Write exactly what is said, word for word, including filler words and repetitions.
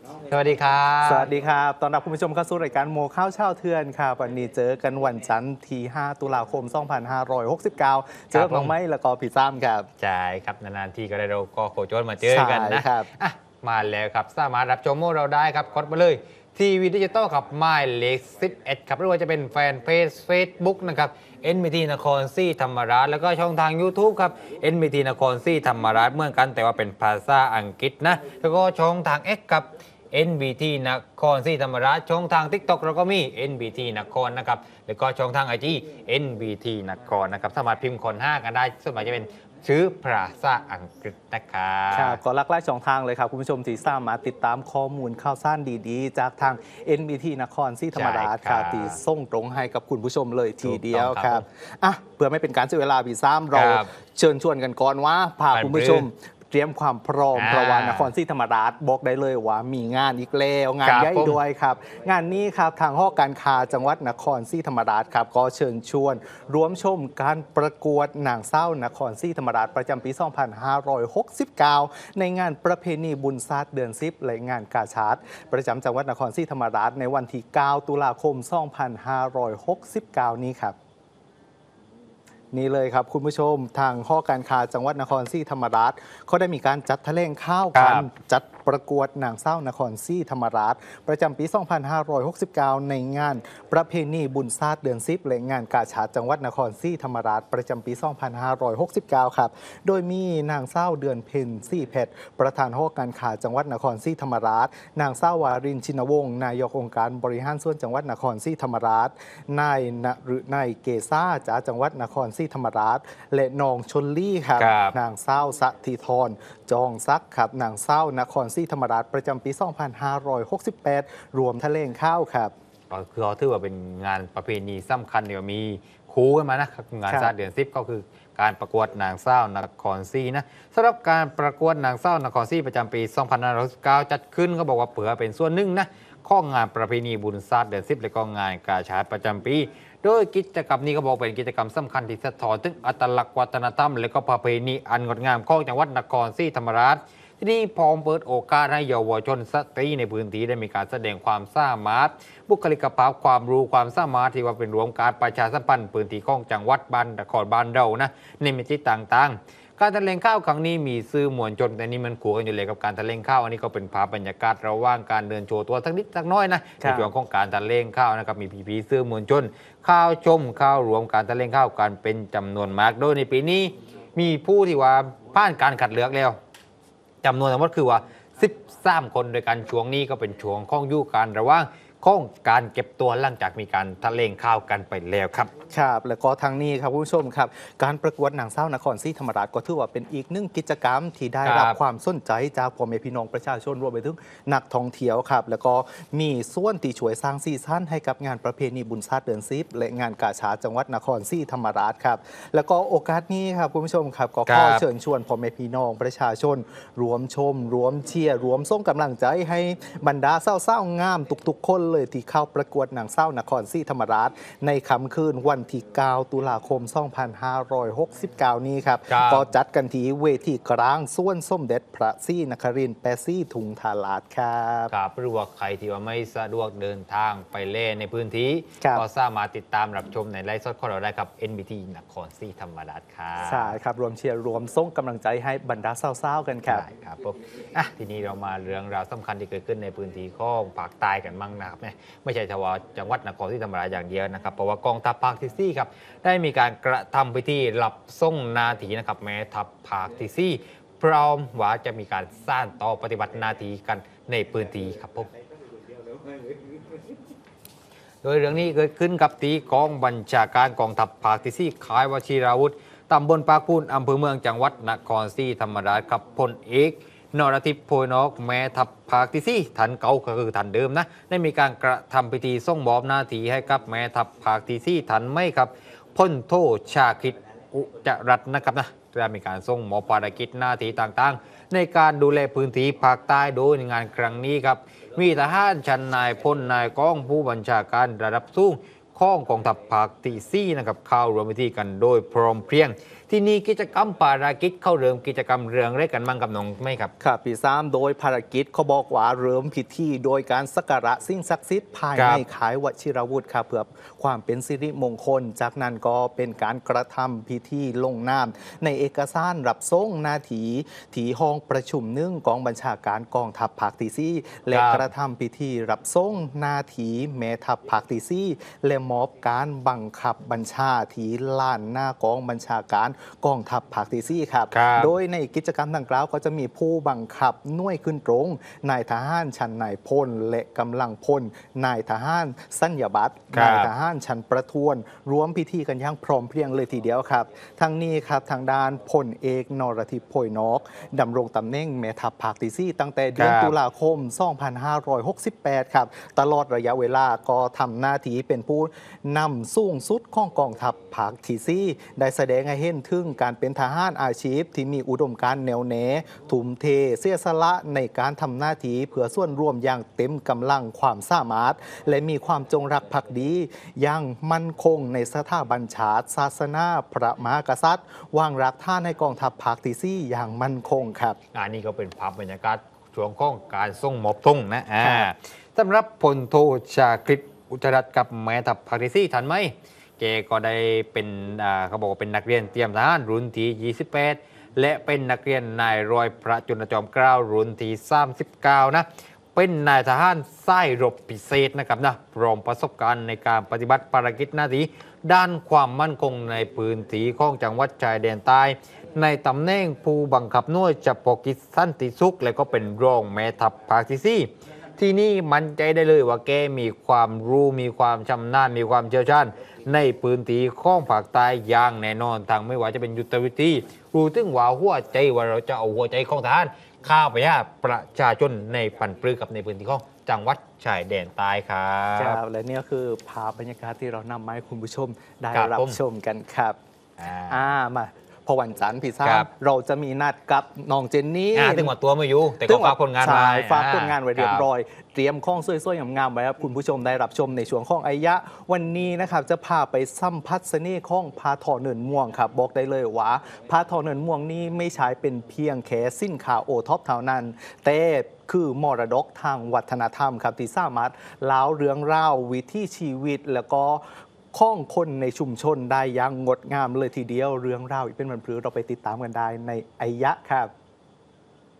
สวัสดีครับสวัสดีครับตอนรับคุณผู้ชมเข้าสู่รายการโมข้าวเช่าเทือนครับวันนี้เจอกันวันจันทร์ที่ห้าตุลาคมสองพันห้าร้อยหกสิบเก้าเจอของไม่แล้วก็พี่ซ้ำครับใช่ครับนานๆที่ก็ได้เราก็โคจรมาเจอกันนะครับอ่ะมาแล้วครับสามารถรับชมเราได้ครับกดมาเลยทีวีดิจิตอลครับหมายเลขสิบเอ็ดครับไม่ว่าจะเป็นแฟนเพจ Facebook นะครับ เอ็น บี ที นครศรีธรรมราชแล้วก็ช่องทาง YouTube ครับ เอ็น บี ที นครศรีธรรมราชเหมือนกันแต่ว่าเป็นภาษาอังกฤษนะแล้วก็ช่องทาง X ครับ เอ็น บี ที นครศรีธรรมราชช่องทาง TikTok เราก็มี เอ็น บี ที นครนะครับแล้วก็ช่องทาง ไอ จี เอ็น บี ที นครนะครับสามารถพิมพ์คนห้ากันได้ส่วนใหญ่จะเป็นชื่อภาษาอังกฤษนะครับครับก็ลักไล่ช่องทางเลยครับคุณผู้ชมที่สามารถติดตามข้อมูลข่าวสารดีๆ จากทาง เอ็น บี ที นครศรีธรรมราชครับที่ส่งตรงให้กับคุณผู้ชมเลยทีเดียวครับอ่ะเพื่อไม่เป็นการเสียเวลาพี่ซ้ำเราเชิญชวนกันก่อนว่าพาคุณผู้ชมเตรียมความพร้อมเพราะว่านครศรีธรรมราชบอกได้เลยว่ามีงานอีกแล้วงานใหญ่ด้วยครับงานนี้ครับทางหอการค้าจังหวัดนครศรีธรรมราชครับก็เชิญชวนร่วมชมการประกวดนางเศร้านครศรีธรรมราชประจำปี สองพันห้าร้อยหกสิบเก้า ในงานประเพณีบุญศาสตร์เดือนสิบและงานกาชาดประจำจังหวัดนครศรีธรรมราชในวันที่ เก้า ตุลาคม สองพันห้าร้อยหกสิบเก้า นี้ครับนี่เลยครับคุณผู้ชมทางหอการค้าจังหวัดนครศรีธรรมราชเขาได้มีการจัดแถลงข่าวกันจัดประกวดนางเศร้านครศรีธรรมราชประจำปี สองพันห้าร้อยหกสิบเก้า ในงานประเพณีบุญศาสตร์เดือนสิบและงานกาชาดจังหวัดนครศรีธรรมราชประจำปี สองพันห้าร้อยหกสิบเก้า ครับโดยมีนางเศร้าเดือนเพ็ญศรีเพชรประธานหอการค้าจังหวัดนครศรีธรรมราชนางเศร้าวารินชินวงศ์นายกองค์การบริหารส่วนจังหวัดนครศรีธรรมราชนายณฤนายเกษาจากจังหวัดนครศรีธรรมราชและนองชนลี่ครับนางเศร้าสัติธรจองซักครับนางเศร้านครศรีธรรมราชประจำปี สองพันห้าร้อยหกสิบแปด รวมทะเลงข้าวครับก็คือเขาถือว่าเป็นงานประเพณีสำคัญเดี๋ยวมีคู่กันมานะครับงานศาสตร์เดือนสิบก็คือการประกวดนางเศร้านครศรีนะสำหรับการประกวดนางเศร้านครศรีประจำปี สองพันห้าร้อยสิบเก้า จัดขึ้นก็บอกว่าเผื่อเป็นส่วนหนึ่งนะข้องานประเพณีบุญศาสตร์เดือนสิบและก็งานกาชาดประจำปีโดยกิจกรรมนี้ก็บอกเป็นกิจกรรมสำคัญที่สะท้อนถึงอัตลักษณ์วัฒนธรรมและก็ประเพณีอันงดงามของจังหวัดนครศรีธรรมราชที่นี่พร้อมเปิดโอกาสให้เยาวชนสตรีในพื้นที่ได้มีการแสดงความสามารถบุคลิกภาพความรู้ความสามารถที่ว่าเป็นรวมการประชาสัมพันธ์พื้นที่ของจังหวัดบ้านนครบ้านเรานะในมิติต่างๆการแถลงข่าวครั้งนี้มีสื่อมวลชนแต่นี่มันขู่กันอยู่เลยกับการแถลงข่าวอันนี้ก็เป็นภาพบรรยากาศระหว่างการเดินโชว์ตัวทั้งนิดทั้งน้อยนะในช่วงของการแถลงข่าวนะครับมีพี่ๆสื่อมวลชนข่าวชมข่าวรวมการแถลงข่าวกันเป็นจำนวนมากโดยในปีนี้มีผู้ที่ว่าผ่านการคัดเลือกแล้วจำนวนทั้งหมดคือว่าสิบสามคนโดยการช่วงนี้ก็เป็นช่วงข้องยู่การระว่างข้องการเก็บตัวหลังจากมีการแถลงข่าวกันไปแล้วครับครับแล้วก็ทางนี้ครับผู้ชมครับการประกวดนางเศร้านครศรีธรรมราชก็ถือว่าเป็นอีกหนึ่งกิจกรรมที่ได้รับความสนใจจากพ่อแม่พี่น้องประชาชนรวมไปถึงนักท่องเที่ยวครับแล้วก็มีส่วนที่ช่วยสร้างซีซั่นให้กับงานประเพณีบุญศาสตร์เดือนสิบและงานกาชาดจังหวัดนครศรีธรรมราชครับแล้วก็โอกาสนี้ครับคุณผู้ชมครับก็ขอเชิญชวนพ่อแม่พี่น้องประชาชนรวมชมรวมเชียร์รวมส่งกำลังใจให้บรรดาเศร้าๆงามทุกๆคนเลยที่เข้าประกวดนางเศร้านครศรีธรรมราชในค่ำคืนวันที่เก้าตุลาคม สองพันห้าร้อยหกสิบเก้า นี้ครับก็จัดกันที่เวทีกลางส่วนส้มเด็จพระศรีนครินทร์แปซี่ถุงทาราดครับครับหรือว่าใครที่ว่าไม่สะดวกเดินทางไปเล่นในพื้นที่ก็สามารถติดตามรับชมในไลฟ์สดของเราได้ครับ เอ็น บี ที นครศรีธรรมราชครับใช่ครับรวมเชียร์รวมส่งกำลังใจให้บรรดาเศร้าๆกันครับใช่ครับผมอ่ะทีนี้เรามาเรื่องราวสำคัญที่เกิดขึ้นในพื้นที่ของภาคใต้กันมั่งนะครับไม่ใช่เฉพาะจังหวัดนครศรีธรรมราชอย่างเดียวนะครับเพราะว่ากองทัพภาคที่สี่ครับได้มีการกระทำพิธีรับส่งนาทีนะครับแม้ทัพภาคที่สี่พร้อมว่าจะมีการสร้างต่อปฏิบัตินาทีกันในพื้นที่ครับผมโดยเรื่องนี้เกิดขึ้นกับตีกองบัญชาการกองทัพภาคที่สี่ค่ายวชิราวุธตำบลปากพูนอำเภอเมืองจังหวัดนครศรีธรรมราชครับพลเอกนรทิพย์โพยนอกแม่ทัพภาคที่สี่ทันเก่าก็คือทันเดิมนะได้มีการกระทำพิธีส่งมอบหน้าที่ให้กับแม่ทัพภาคที่สี่ทันไม่ครับพ้นโทษชาคิดอุจรัตนะครับนะได้มีการส่งมอบภารกิจหน้าที่ต่างๆในการดูแลพื้นที่ภาคใต้โดยในงานครั้งนี้ครับมีทหารชั้นนายพลนายกองผู้บัญชาการระดับสูงข้องกองทัพภาคที่สี่นะครับเข้าร่วมพิธีกันโดยพร้อมเพรียงที่นี่กิจกรรมปารากิจเข้าเริ่มกิจกรรมเรืองเร่กันมั่งกับน้องไหมครับครับปีสามโดยภารกิจเขาบอกว่าเริ่มพิธีโดยการสักการะสิ่งศักดิ์สิทธิ์ภายในขายวชิรวุฒิครับเพื่อความเป็นสิริมงคลจากนั้นก็เป็นการกระทำพิธีลงนามในเอกสารรับส่งหน้าถีถีห้องประชุมหนึ่งกองบัญชาการกองทัพภาคที่สี่และกระทำพิธีรับส่งหน้าถีแม่ทัพภาคที่สี่และมอบการบังคับบัญชาถีล้านหน้ากองบัญชาการกองทัพภาคที่สี่ครับโดยในกิจกรรมดังกล่าวก็จะมีผู้บังคับหน่วยขึ้นตรงนายทหารชั้นนายพลและกำลังพลนายทหารสัญญาบัตรนายทหารชั้นประทวนรวมพิธีกันอย่างพร้อมเพรียงเลยทีเดียวครับทั้งนี้ครับทางด้านพลเอกนรทิพย์โพยนอกดำรงตำแหน่งแม่ทัพภาคที่สี่ตั้งแต่เดือนตุลาคม สองพันห้าร้อยหกสิบแปด ครับตลอดระยะเวลาก็ทำหน้าที่เป็นผู้นำสูงสุดของกองทัพภาคที่สี่ได้แสดงให้เห็นถึงการเป็นทหารอาชีพที่มีอุดมการณ์แนวแน่ทุ่มเทเสียสละในการทำหน้าที่เพื่อส่วนรวมอย่างเต็มกำลังความสามารถและมีความจงรักภักดีอย่างมั่นคงในสถาบันชาติศาสนาพระมหากษัตริย์วางรากฐานในกองทัพภาคที่สี่อย่างมั่นคงครับอันนี้ก็เป็นภาพบรรยากาศช่วงของการส่งมอบธงนะอ่าสำหรับพลโทชาคริตอุจจรัตกับแม่ทัพภาคที่สี่ทันไหมแกก็ได้เป็นอ่าเขาบอกว่าเป็นนักเรียนเตรียมทหารรุ่นที่ยี่สิบแปดและเป็นนักเรียนนายร้อยพระจุลจอมเกล้ารุ่นที่สามสิบเก้านะเป็นนายทหารสายรบพิเศษนะครับนะพร้อมประสบการณ์ในการปฏิบัติภารกิจหน้าที่ด้านความมั่นคงในพื้นที่ของจังหวัดชายแดนใต้ในตำแหน่งผู้บังคับหน่วยเฉพาะกิจสันติสุขและก็เป็นรองแม่ทัพภาคที่สี่ที่นี่มั่นใจได้เลยว่าแกมีความรู้มีความชำนาญมีความเชี่ยวชาญในพื้นที่ของภาคใต้อย่างแน่นอนทางไม่ว่าจะเป็นยุทธวิธีรู้ถึงว่าหัวใจว่าเราจะเอาหัวใจของทหารข้าวไปให้ประชาชนในปันปลื้กับในพื้นที่ของจังหวัดชายแดนใต้ครับครับและนี่ก็คือภาพบรรยากาศที่เรานำมาให้คุณผู้ชมได้รับชมกันครับอ่ามาพอวันจันทร์พี่ซ้ำเราจะมีนัดกับน้องเจนนี่ถึงหมดตัวไม่อยู่แต่ก็ฝากผลงานไว้ฝากผลงานไว้เรียบร้อยเตรียมข้องสวยๆงามๆไว้ครับคุณผู้ชมได้รับชมในช่วงข้องอายะวันนี้นะครับจะพาไปสัมผัสเสน่ห์ข้องพาทอเนินม่วงครับบอกได้เลยว่าพาทอเนินม่วงนี้ไม่ใช่เป็นเพียงแค่สินค้าโอท็อปเท่านั้นแต่คือมรดกทางวัฒนธรรมครับที่สามารถเล่าเรื่องราววิถีชีวิตแล้วก็ข้องคนในชุมชนได้อย่างงดงามเลยทีเดียวเรื่องราวอีกเป็นบรรพฤเราไปติดตามกันได้ในอายะครับ